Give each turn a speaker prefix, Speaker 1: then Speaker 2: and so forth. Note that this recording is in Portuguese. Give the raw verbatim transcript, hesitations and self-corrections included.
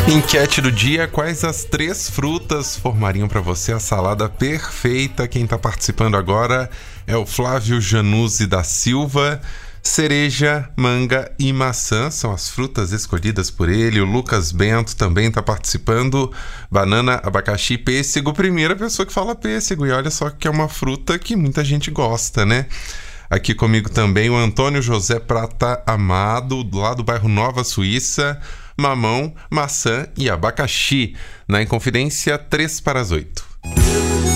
Speaker 1: Enquete do dia: quais as três frutas formariam para você a salada perfeita? Quem está participando agora é o Flávio Januzzi da Silva. Cereja, manga e maçã são as frutas escolhidas por ele. O Lucas Bento também está participando. Banana, abacaxi e pêssego. Primeira pessoa que fala pêssego, e olha só que é uma fruta que muita gente gosta, né? Aqui comigo também o Antônio José Prata Amado, lá do bairro Nova Suíça. Mamão, maçã e abacaxi. Na Inconfidência, três para as oito.